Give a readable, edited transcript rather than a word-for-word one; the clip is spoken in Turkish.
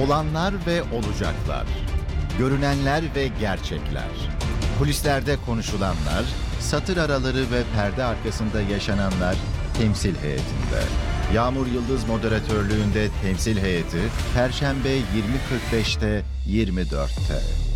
Olanlar ve olacaklar. Görünenler ve gerçekler. Kulislerde konuşulanlar, satır araları ve perde arkasında yaşananlar temsil heyetinde. Yağmur Yıldız moderatörlüğünde Temsil Heyeti, Perşembe 20.45'te 24'te.